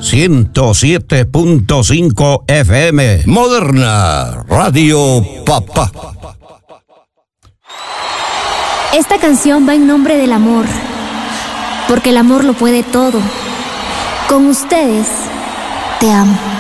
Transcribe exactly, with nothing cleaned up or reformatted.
ciento siete punto cinco F M. Moderna Radio Papá. Esta canción va en nombre del amor, porque el amor lo puede todo. Con ustedes, te amo.